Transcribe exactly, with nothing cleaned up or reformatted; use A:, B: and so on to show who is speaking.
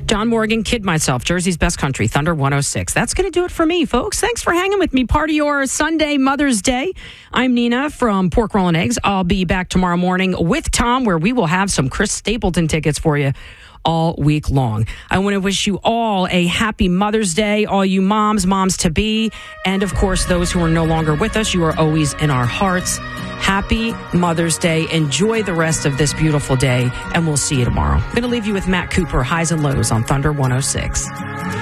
A: John Morgan, Kid Myself, Jersey's Best Country, Thunder one oh six. That's going to do it for me, folks. Thanks for hanging with me. Part of your Sunday Mother's Day. I'm Nina from Pork Roll and Eggs. I'll be back tomorrow morning with Tom, where we will have some Chris Stapleton tickets for you all week long. I want to wish you all a happy Mother's Day, all you moms, moms to be, and of course, those who are no longer with us, you are always in our hearts. Happy Mother's Day. Enjoy the rest of this beautiful day, and we'll see you tomorrow. I'm going to leave you with Matt Cooper, Highs and Lows on Thunder one oh six.